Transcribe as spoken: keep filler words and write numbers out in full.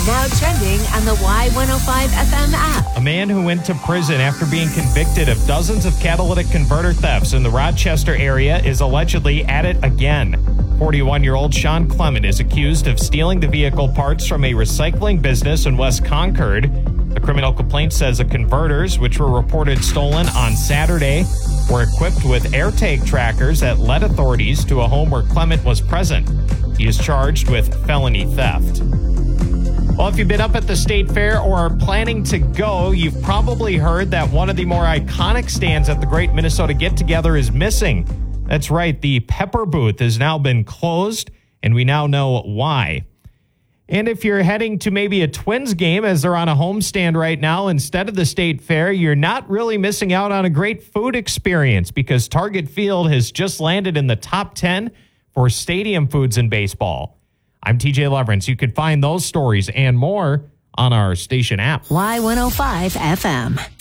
Now trending on the Y one oh five F M app. A man who went to prison after being convicted of dozens of catalytic converter thefts in the Rochester area is allegedly at it again. forty-one-year-old Sean Clement is accused of stealing the vehicle parts from a recycling business in West Concord. The criminal complaint says the converters, which were reported stolen on Saturday, were equipped with AirTag trackers that led authorities to a home where Clement was present. He is charged with felony theft. Well, if you've been up at the State Fair or are planning to go, you've probably heard that one of the more iconic stands at the Great Minnesota Get-Together is missing. That's right, the Pepper booth has now been closed, and we now know why. And if you're heading to maybe a Twins game as they're on a homestand right now instead of the State Fair, you're not really missing out on a great food experience because Target Field has just landed in the top ten for stadium foods in baseball. I'm T J Leverance. You can find those stories and more on our station app. Y one oh five F M.